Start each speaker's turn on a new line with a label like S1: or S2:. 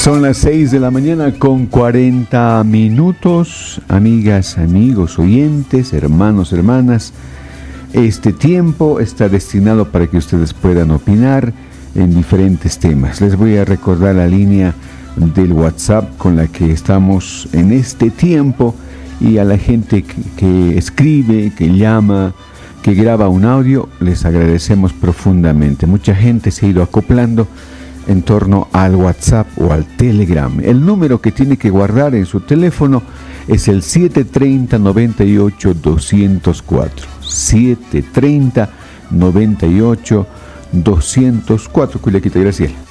S1: Son las 6 de la mañana con 40 minutos. Amigas, amigos, oyentes, hermanos, hermanas. Este tiempo está destinado para que ustedes puedan opinar en diferentes temas. Les voy a recordar la línea del WhatsApp con la que estamos en este tiempo, y a la gente que escribe, que llama, que graba un audio, les agradecemos profundamente. Mucha gente se ha ido acoplando en torno al WhatsApp o al Telegram. El número que tiene que guardar en su teléfono es el 730-98-204. 730-98-204. Culiaquita, Graciela.